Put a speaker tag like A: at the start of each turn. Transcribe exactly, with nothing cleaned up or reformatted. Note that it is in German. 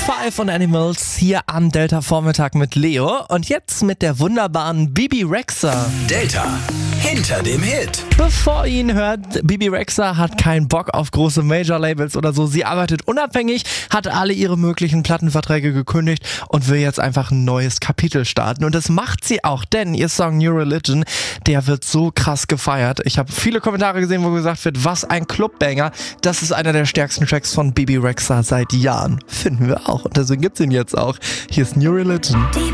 A: Five und Animals hier am Delta Vormittag mit Leo und jetzt mit der wunderbaren Bebe Rexha.
B: Delta hinter dem Hit.
A: Bevor ihr ihn hört, Bebe Rexha hat keinen Bock auf große Major-Labels oder so. Sie arbeitet unabhängig, hat alle ihre möglichen Plattenverträge gekündigt und will jetzt einfach ein neues Kapitel starten. Und das macht sie auch, denn ihr Song New Religion, der wird so krass gefeiert. Ich habe viele Kommentare gesehen, wo gesagt wird, was ein Clubbanger. Das ist einer der stärksten Tracks von Bebe Rexha seit Jahren. Finden wir auch. Und deswegen gibt's ihn jetzt auch. Hier ist New Religion.
C: Deep